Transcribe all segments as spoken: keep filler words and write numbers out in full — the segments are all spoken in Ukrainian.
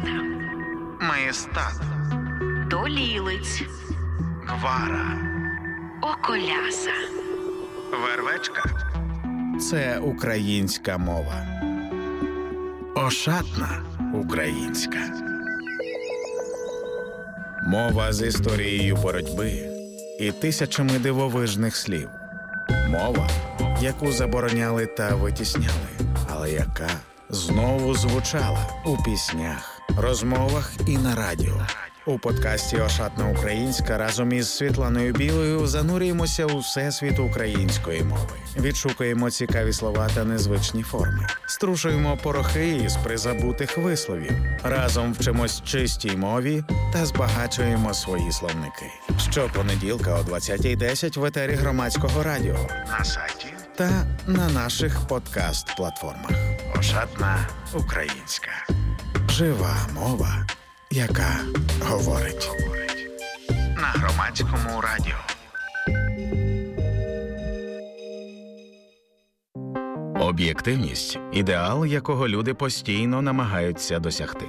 Маєстат, Долілиць, Гвара, Околяса, Вервечка – це українська мова. Ошатна українська. Мова з історією боротьби і тисячами дивовижних слів. Мова, яку забороняли та витісняли, але яка знову звучала у піснях, розмовах і на радіо. У подкасті «Ошатна українська» разом із Світланою Білою занурюємося у всесвіт української мови. Відшукуємо цікаві слова та незвичні форми. Струшуємо порохи із призабутих висловів. Разом вчимось чистій мові та збагачуємо свої словники. Щопонеділка о двадцятій десять в етері Громадського радіо, на сайті та на наших подкаст-платформах. «Ошатна українська». Жива мова, яка говорить. На Громадському радіо. Об'єктивність – ідеал, якого люди постійно намагаються досягти.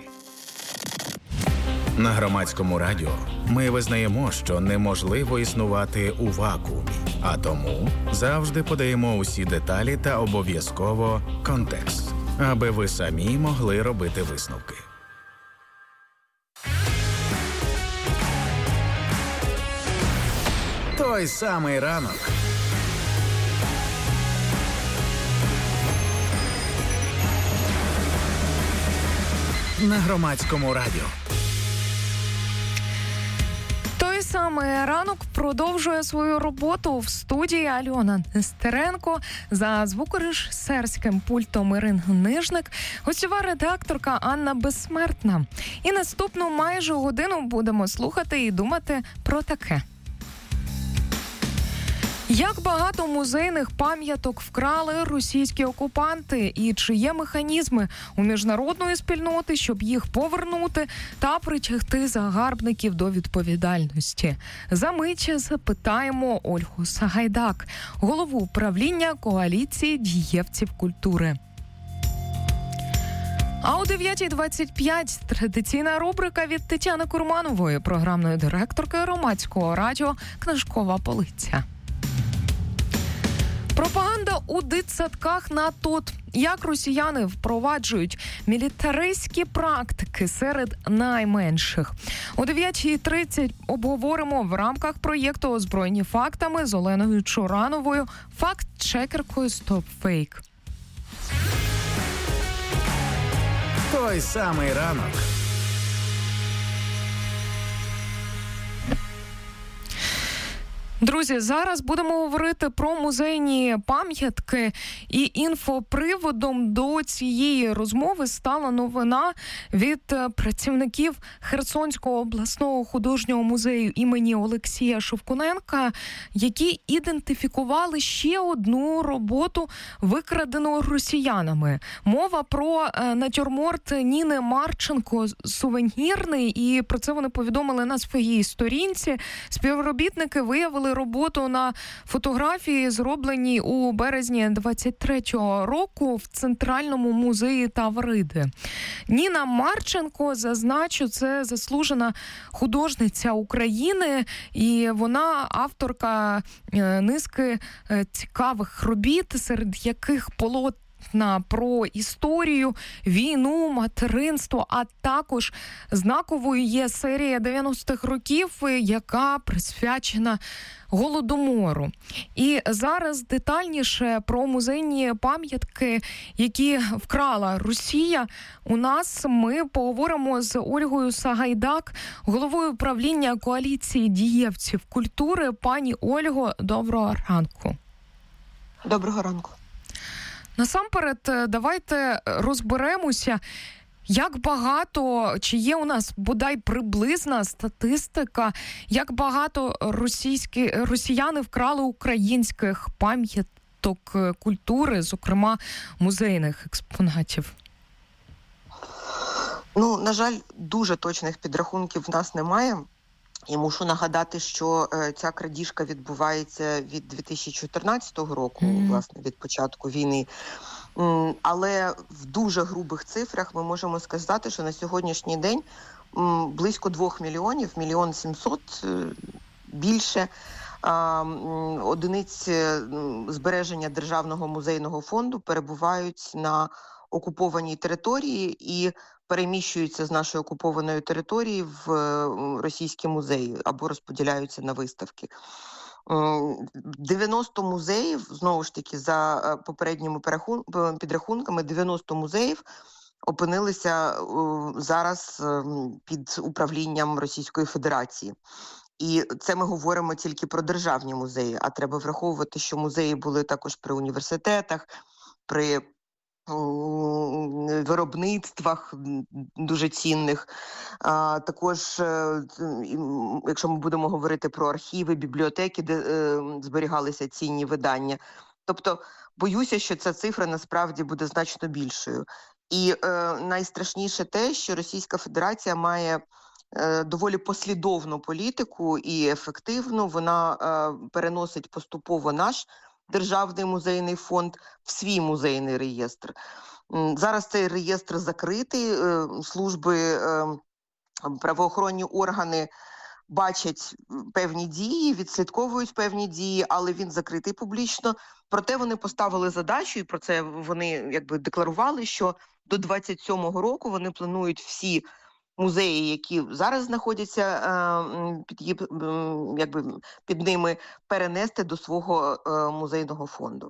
На Громадському радіо ми визнаємо, що неможливо існувати у вакуумі, а тому завжди подаємо усі деталі та обов'язково контекст, аби ви самі могли робити висновки. Той самий ранок. На Громадському радіо. Той самий ранок продовжує свою роботу в студії Альона Нестеренко, за звукорежисерським пультом Ірина Нижник, гостьова редакторка Анна Безсмертна. І наступну майже годину будемо слухати і думати про таке. Як багато музейних пам'яток вкрали російські окупанти і чи є механізми у міжнародної спільноти, щоб їх повернути та притягти загарбників до відповідальності? За мить запитаємо Ольгу Сагайдак, голову управління коаліції дієвців культури. А о дев'ятій двадцять п'ять традиційна рубрика від Тетяни Курманової, програмної директорки Громадського радіо «Книжкова полиця». Пропаганда у дитсадках на ТОТ. Як росіяни впроваджують мілітаристські практики серед найменших. О дев'ятій тридцять обговоримо в рамках проєкту «Озброєні фактами» з Оленою Чурановою, факт-чекеркою «Стоп-фейк». Той самий ранок. Друзі, зараз будемо говорити про музейні пам'ятки, і інфоприводом до цієї розмови стала новина від працівників Херсонського обласного художнього музею імені Олексія Шовкуненка, які ідентифікували ще одну роботу, викрадену росіянами. Мова про натюрморт Ніни Марченко «Сувенірний», і про це вони повідомили на своїй сторінці. Співробітники виявили роботу на фотографії, зробленій у березні двадцять третього року в Центральному музеї Тавриди. Ніна Марченко, зазначу, це заслужена художниця України, і вона авторка низки цікавих робіт, серед яких полотна про історію, війну, материнство, а також знаковою є серія дев'яностих років, яка присвячена Голодомору. І зараз детальніше про музейні пам'ятки, які вкрала Росія, у нас ми поговоримо з Ольгою Сагайдак, головою управління коаліції дієвців культури. Пані Ольго, доброго ранку. Доброго ранку. Насамперед, давайте розберемося, як багато, чи є у нас бодай приблизна статистика, як багато російські, росіяни вкрали українських пам'яток культури, зокрема музейних експонатів? Ну, на жаль, дуже точних підрахунків в нас немає. І мушу нагадати, що е, ця крадіжка відбувається від дві тисячі чотирнадцятого року, mm. власне, від початку війни Але в дуже грубих цифрах ми можемо сказати, що на сьогоднішній день близько двох мільйонів, мільйон сімсот, більше одиниць збереження Державного музейного фонду перебувають на окупованій території і переміщуються з нашої окупованої території в російські музеї або розподіляються на виставки. дев'яносто музеїв, знову ж таки, за попередніми підрахунками, дев'яносто музеїв опинилися зараз під управлінням Російської Федерації. І це ми говоримо тільки про державні музеї, а треба враховувати, що музеї були також при університетах, при виробництвах дуже цінних. А, також, якщо ми будемо говорити про архіви, бібліотеки, де е, зберігалися цінні видання. Тобто, боюся, що ця цифра насправді буде значно більшою. І е, найстрашніше те, що Російська Федерація має е, доволі послідовну політику і ефективну. Вона е, переносить поступово наш Державний музейний фонд в свій музейний реєстр. Зараз цей реєстр закритий, служби, правоохоронні органи бачать певні дії, відслідковують певні дії, але він закритий публічно. Проте вони поставили задачу, і про це вони якби декларували, що до двадцять сьомого року вони планують всі музеї, які зараз знаходяться під, якби, під ними, перенести до свого музейного фонду.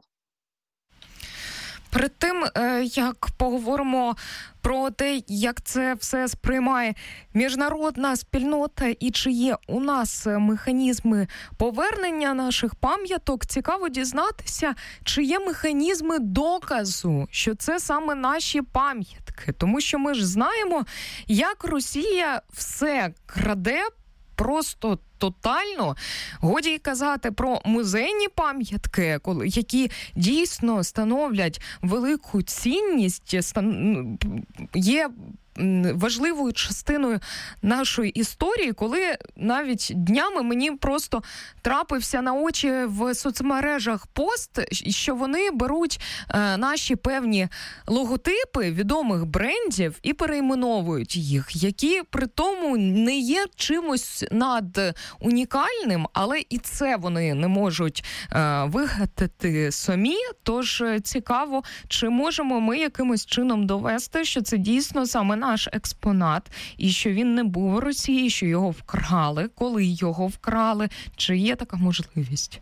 Перед тим, як поговоримо про те, як це все сприймає міжнародна спільнота і чи є у нас механізми повернення наших пам'яток, цікаво дізнатися, чи є механізми доказу, що це саме наші пам'ятки. Тому що ми ж знаємо, як Росія все краде, просто тотально. Годі й казати про музейні пам'ятки, які дійсно становлять велику цінність, є важливою частиною нашої історії, коли навіть днями мені просто трапився на очі в соцмережах пост, що вони беруть е, наші певні логотипи відомих брендів і перейменовують їх, які при тому не є чимось над унікальним, але і це вони не можуть е, вигадати самі. Тож цікаво, чи можемо ми якимось чином довести, що це дійсно саме наш експонат, і що він не був у Росії, що його вкрали, коли його вкрали. Чи є така можливість?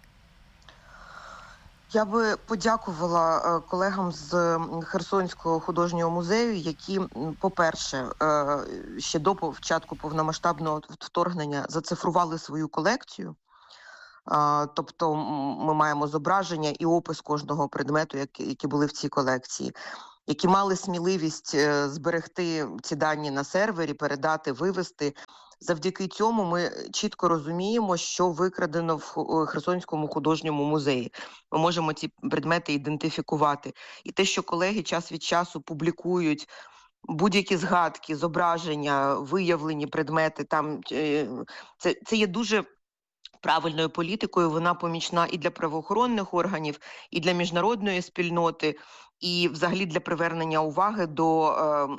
Я би подякувала колегам з Херсонського художнього музею, які, по-перше, ще до початку повномасштабного вторгнення зацифрували свою колекцію. Тобто ми маємо зображення і опис кожного предмету, які були в цій колекції, які мали сміливість зберегти ці дані на сервері, передати, вивести. Завдяки цьому ми чітко розуміємо, що викрадено в Херсонському художньому музеї. Ми можемо ці предмети ідентифікувати. І те, що колеги час від часу публікують будь-які згадки, зображення, виявлені предмети, там це, це є дуже правильною політикою, вона помічна і для правоохоронних органів, і для міжнародної спільноти, і взагалі для привернення уваги до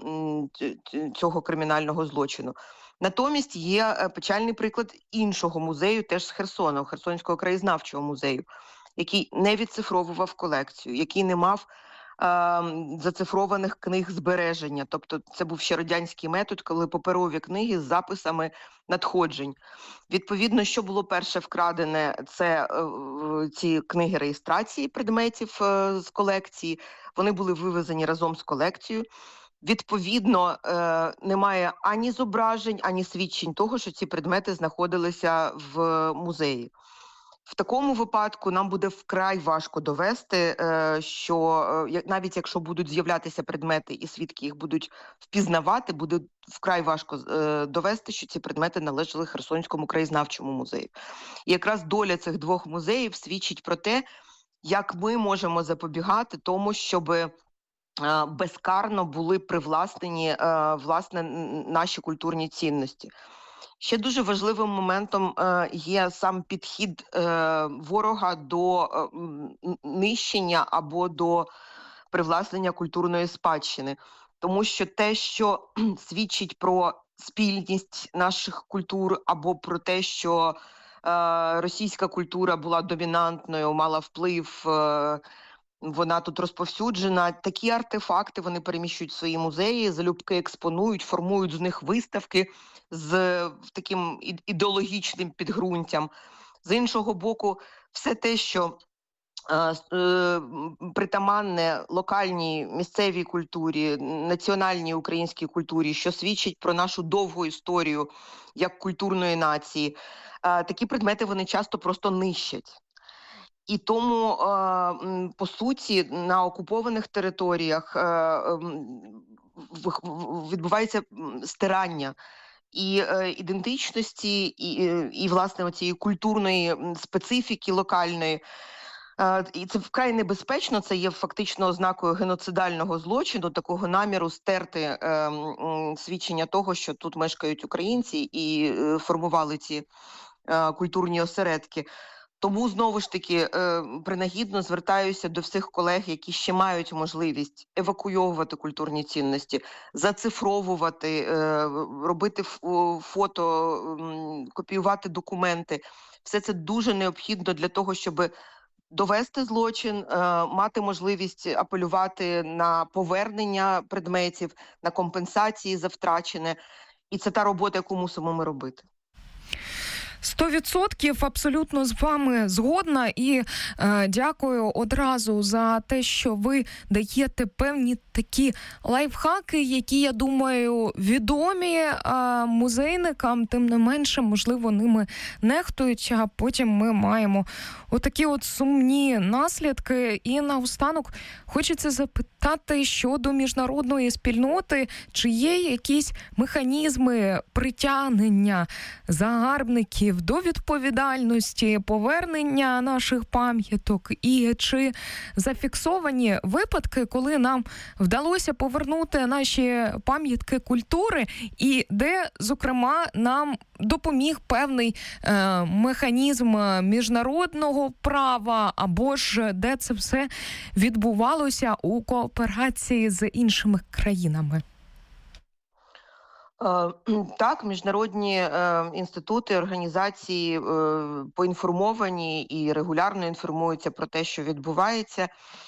е, цього кримінального злочину. Натомість є печальний приклад іншого музею, теж з Херсона, Херсонського краєзнавчого музею, який не відцифровував колекцію, який не мав е, зацифрованих книг збереження. Тобто це був ще радянський метод, коли паперові книги з записами надходжень. Відповідно, що було перше вкрадене, це е, ці книги реєстрації предметів е, з колекції. Вони були вивезені разом з колекцією. Відповідно, е, немає ані зображень, ані свідчень того, що ці предмети знаходилися в музеї. В такому випадку нам буде вкрай важко довести, е, що е, навіть якщо будуть з'являтися предмети і свідки їх будуть впізнавати, буде вкрай важко е, довести, що ці предмети належали Херсонському краєзнавчому музею. І якраз доля цих двох музеїв свідчить про те, як ми можемо запобігати тому, щоби безкарно були привласнені, власне, наші культурні цінності. Ще дуже важливим моментом є сам підхід ворога до нищення або до привласнення культурної спадщини. Тому що те, що свідчить про спільність наших культур або про те, що е, російська культура була домінантною, мала вплив, е, вона тут розповсюджена, такі артефакти вони переміщують в свої музеї, залюбки експонують, формують з них виставки з таким ідеологічним підґрунтям. З іншого боку, все те, що притаманне локальній місцевій культурі, національній українській культурі, що свідчить про нашу довгу історію як культурної нації, такі предмети вони часто просто нищать. І тому, по суті, на окупованих територіях відбувається стирання і ідентичності, і, і власне, оцієї культурної специфіки локальної. І це вкрай небезпечно, це є фактично ознакою геноцидального злочину, такого наміру стерти е, свідчення того, що тут мешкають українці і е, формували ці е, культурні осередки. Тому, знову ж таки, е, принагідно звертаюся до всіх колег, які ще мають можливість евакуйовувати культурні цінності, зацифровувати, е, робити фото, копіювати документи. Все це дуже необхідно для того, щоб довести злочин, мати можливість апелювати на повернення предметів, на компенсації за втрачене. І це та робота, яку мусимо ми робити. Сто відсотків абсолютно з вами згодна і е, дякую одразу за те, що ви даєте певні такі лайфхаки, які, я думаю, відомі е, музейникам, тим не менше, можливо, ними нехтують, а потім ми маємо отакі от сумні наслідки. І наостанок хочеться запитати щодо міжнародної спільноти, чи є якісь механізми притягнення загарбників до відповідальності, повернення наших пам'яток, і чи зафіксовані випадки, коли нам вдалося повернути наші пам'ятки культури, і де, зокрема, нам допоміг певний е, механізм міжнародного права, або ж де це все відбувалося у кооперації з іншими країнами? Так, міжнародні е, інститути, організації е, поінформовані і регулярно інформуються про те, що відбувається.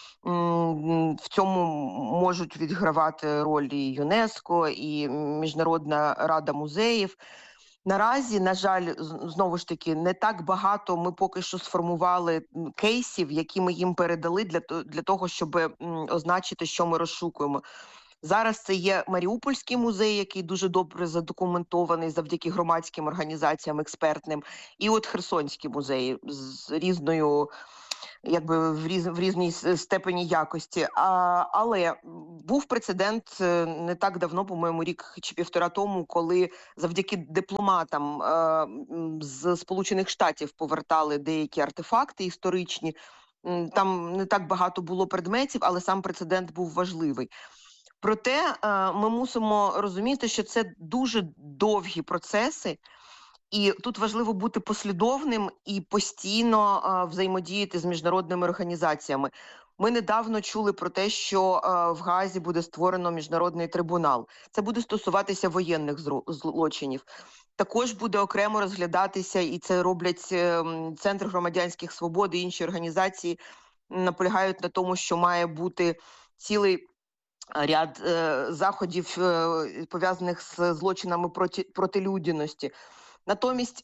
В цьому можуть відігравати роль і ЮНЕСКО, і Міжнародна рада музеїв. Наразі, на жаль, знову ж таки, не так багато ми поки що сформували кейсів, які ми їм передали для, для того, щоб означити, що ми розшукуємо. Зараз це є Маріупольський музей, який дуже добре задокументований завдяки громадським організаціям експертним, і от Херсонський музей з різною, якби в, різ, в різній степені якості. А, але був прецедент не так давно, по-моєму, рік чи півтора тому, коли завдяки дипломатам е, з Сполучених Штатів повертали деякі артефакти історичні. Там не так багато було предметів, але сам прецедент був важливий. Проте ми мусимо розуміти, що це дуже довгі процеси, і тут важливо бути послідовним і постійно взаємодіяти з міжнародними організаціями. Ми недавно чули про те, що в Гаазі буде створено міжнародний трибунал. Це буде стосуватися воєнних злочинів. Також буде окремо розглядатися, і це роблять Центр громадянських свобод і інші організації, наполягають на тому, що має бути цілий ряд е, заходів, е, пов'язаних з злочинами проти, проти людяності. Натомість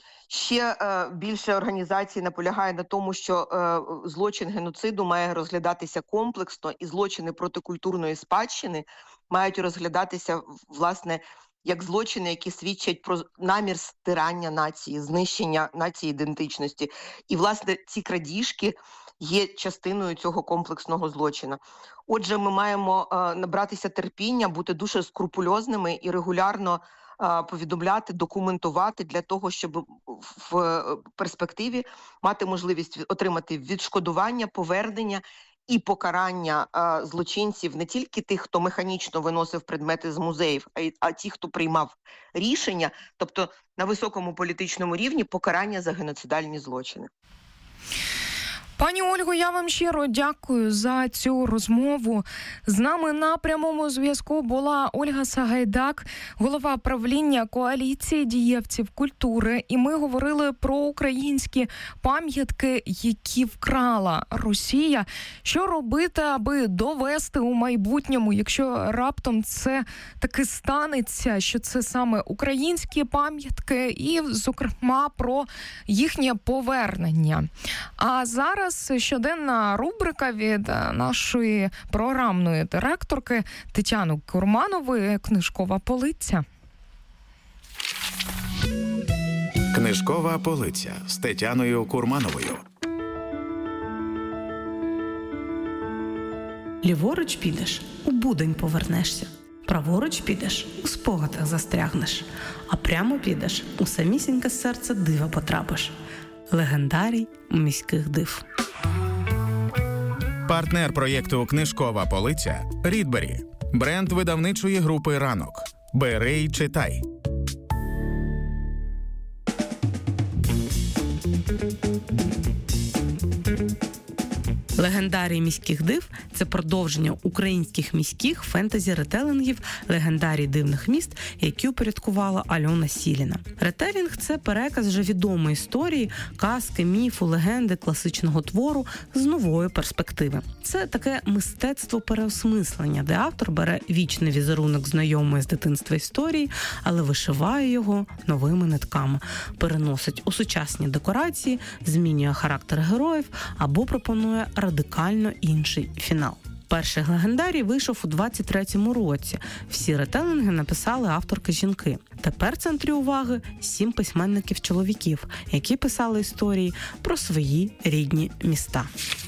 ще е, більше організацій наполягає на тому, що е, злочин геноциду має розглядатися комплексно, і злочини проти культурної спадщини мають розглядатися, власне, як злочини, які свідчать про намір стирання нації, знищення нації ідентичності. І, власне, ці крадіжки є частиною цього комплексного злочину. Отже, ми маємо е, набратися терпіння, бути дуже скрупульозними і регулярно е, повідомляти, документувати для того, щоб в перспективі мати можливість отримати відшкодування, повернення і покарання е, злочинців, не тільки тих, хто механічно виносив предмети з музеїв, а й а ті, хто приймав рішення, тобто на високому політичному рівні покарання за геноцидальні злочини. Пані Ольго, я вам щиро дякую за цю розмову. З нами на прямому зв'язку була Ольга Сагайдак, голова правління коаліції дієвців культури. І ми говорили про українські пам'ятки, які вкрала Росія. Що робити, аби довести у майбутньому, якщо раптом це таки станеться, що це саме українські пам'ятки і, зокрема, про їхнє повернення. А зараз щоденна рубрика від нашої програмної директорки Тетяни Курманової «Книжкова полиця». Книжкова полиця з Тетяною Курмановою. Ліворуч підеш, у будень повернешся. Праворуч підеш, у спогадах застрягнеш. А прямо підеш, у самісіньке серце дива потрапиш. Легендарій міських див. Партнер проєкту «Книжкова полиця» – Рідбері. Бренд видавничої групи «Ранок». Бери й читай. Легендарій міських див – це продовження українських міських фентезі-ретелингів «Легендарій дивних міст», які упорядкувала Альона Сіліна. Ретелінг – це переказ вже відомої історії, казки, міфу, легенди, класичного твору з нової перспективи. Це таке мистецтво переосмислення, де автор бере вічний візерунок знайомої з дитинства історії, але вишиває його новими нитками, переносить у сучасні декорації, змінює характер героїв або пропонує радикально інший фінал. Перший легендарій вийшов у двадцять третьому році. Всі ретелинги написали авторки-жінки. Тепер в центрі уваги сім письменників-чоловіків, які писали історії про свої рідні міста.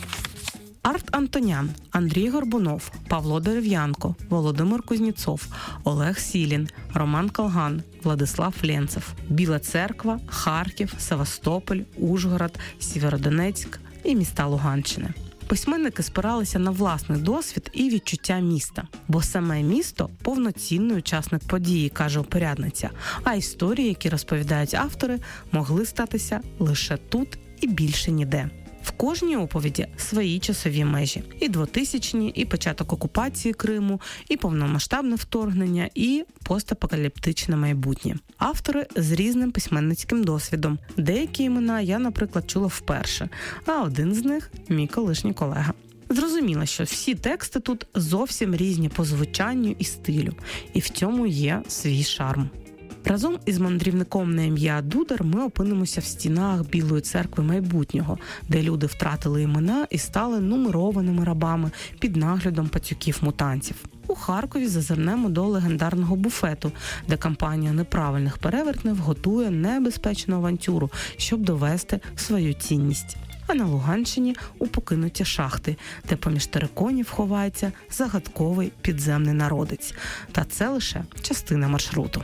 Арт Антонян, Андрій Горбунов, Павло Дерев'янко, Володимир Кузніцов, Олег Сілін, Роман Калган, Владислав Ленцев, Біла Церква, Харків, Севастополь, Ужгород, Сєвєродонецьк і міста Луганщини. Письменники спиралися на власний досвід і відчуття міста, бо саме місто – повноцінний учасник події, каже упорядниця, а історії, які розповідають автори, могли статися лише тут і більше ніде. В кожній оповіді свої часові межі. І двотисячні, і початок окупації Криму, і повномасштабне вторгнення, і постапокаліптичне майбутнє. Автори з різним письменницьким досвідом. Деякі імена я, наприклад, чула вперше, а один з них – мій колишній колега. Зрозуміло, що всі тексти тут зовсім різні по звучанню і стилю. І в цьому є свій шарм. Разом із мандрівником на ім'я Дудар ми опинимося в стінах Білої церкви майбутнього, де люди втратили імена і стали нумерованими рабами під наглядом пацюків-мутантів. У Харкові зазирнемо до легендарного буфету, де компанія неправильних перевертнів готує небезпечну авантюру, щоб довести свою цінність. А на Луганщині – у покинуті шахти, де поміж териконів ховається загадковий підземний народець. Та це лише частина маршруту.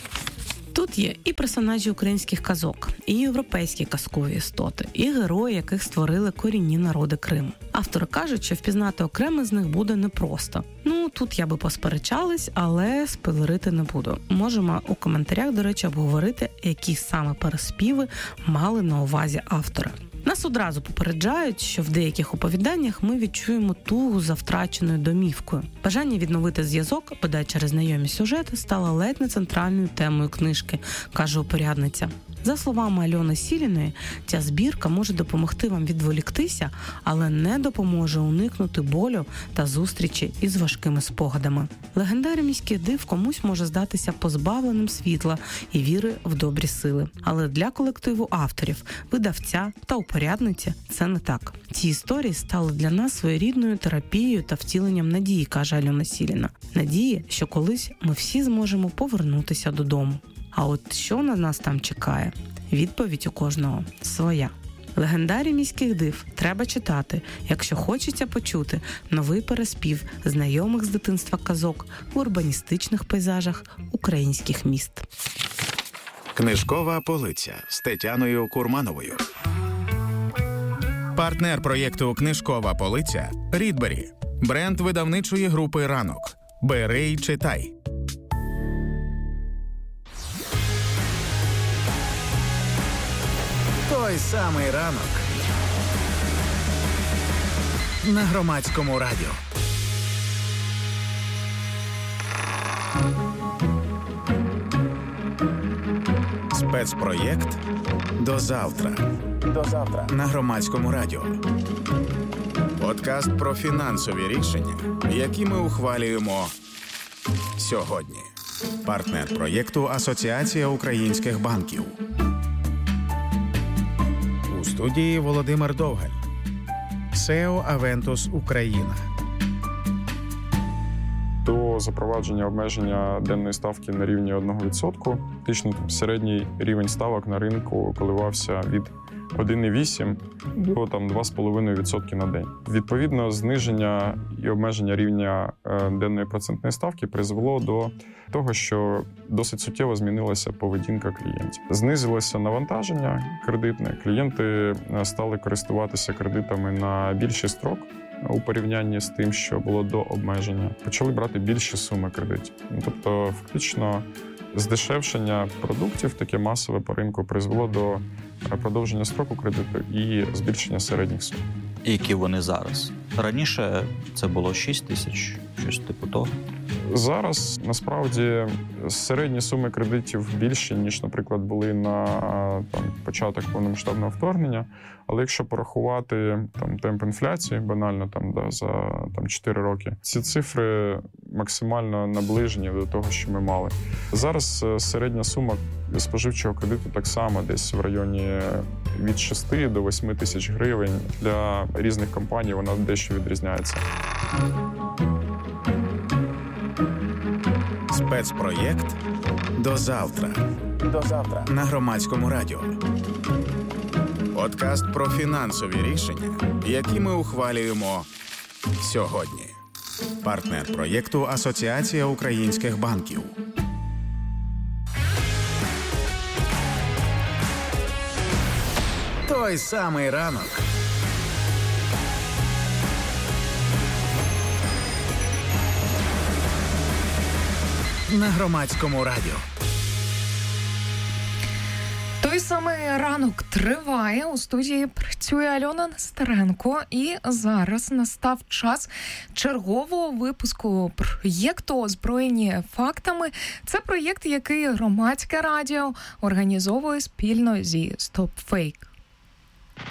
Тут є і персонажі українських казок, і європейські казкові істоти, і герої, яких створили корінні народи Криму. Автори кажуть, що впізнати окреме з них буде непросто. Ну, тут я би посперечалась, але спойлерити не буду. Можемо у коментарях, до речі, обговорити, які саме переспіви мали на увазі автори. Нас одразу попереджають, що в деяких оповіданнях ми відчуємо тугу за втраченою домівкою. Бажання відновити зв'язок, бодай через знайомі сюжети, стало ледь не центральною темою книжки, каже упорядниця. За словами Альони Сіліної, ця збірка може допомогти вам відволіктися, але не допоможе уникнути болю та зустрічі із важкими спогадами. Легендарій міських див комусь може здатися позбавленим світла і віри в добрі сили. Але для колективу авторів, видавця та упорядниці це не так. Ці історії стали для нас своєрідною терапією та втіленням надії, каже Альона Сіліна. Надії, що колись ми всі зможемо повернутися додому. А от що на нас там чекає? Відповідь у кожного своя. Легендарій міських див треба читати, якщо хочеться почути новий переспів знайомих з дитинства казок в урбаністичних пейзажах українських міст. Книжкова полиця з Тетяною Курмановою. Партнер проєкту «Книжкова полиця» – Рідбері. Бренд видавничої групи «Ранок». Бери й читай. Той самий ранок, на Громадському радіо. Спецпроєкт «До завтра». До завтра на Громадському радіо. Подкаст про фінансові рішення, які ми ухвалюємо сьогодні. Партнер проєкту Асоціація українських банків. У студії Володимир Довгаль. сео Авентус Україна. До запровадження обмеження денної ставки на рівні одного відсотка, фактично середній рівень ставок на ринку коливався від один цілих вісім до там два цілих п'ять відсотка на день. Відповідно, зниження і обмеження рівня денної процентної ставки призвело до того, що досить суттєво змінилася поведінка клієнтів. Знизилося навантаження кредитне, клієнти стали користуватися кредитами на більший строк у порівнянні з тим, що було до обмеження. Почали брати більші суми кредитів. Тобто, фактично, здешевшення продуктів, таке масове по ринку, призвело до продовження строку кредиту і збільшення середніх сум. І які вони зараз? Раніше це було шість тисяч, щось типу того. Зараз, насправді, середні суми кредитів більші, ніж, наприклад, були на там, початок повномасштабного вторгнення. Але якщо порахувати там, темп інфляції, банально там, да, за там, чотири роки, ці цифри максимально наближені до того, що ми мали. Зараз середня сума споживчого кредиту так само десь в районі від шести до восьми тисяч гривень. Для різних компаній вона дещо відрізняється. Спецпроєкт «До завтра». До завтра на Громадському радіо. Подкаст про фінансові рішення, які ми ухвалюємо сьогодні. Партнер проєкту Асоціація українських банків. Той самий ранок. На Громадському радіо. Той самий ранок триває. У студії працює Альона Нестеренко. І зараз настав час чергового випуску проєкту «Озброєні фактами». Це проєкт, який Громадське радіо організовує спільно зі Stop Fake.